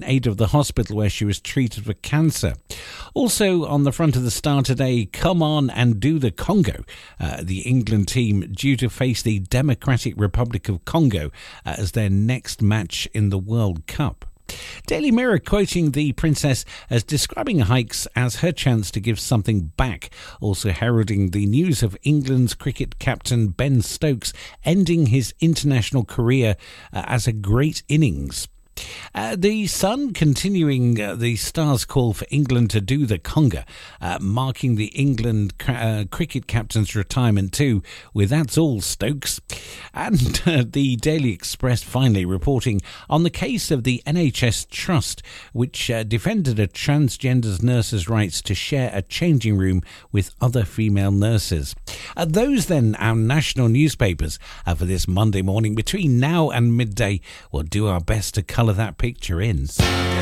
aid of the hospital where she was treated for cancer. Also on the front of the Star today, come on and do the Congo. The England team due to face the Democratic Republic of Congo as their next match in the World Cup. Daily Mirror quoting the princess as describing hikes as her chance to give something back, also heralding the news of England's cricket captain Ben Stokes ending his international career as a great innings. The Sun continuing the Star's call for England to do the conga, marking the England cricket captain's retirement too, with that's all Stokes. And the Daily Express finally reporting on the case of the NHS Trust, which defended a transgender nurse's rights to share a changing room with other female nurses. Those then our national newspapers for this Monday morning. Between now and midday, we'll do our best to colour that picture in.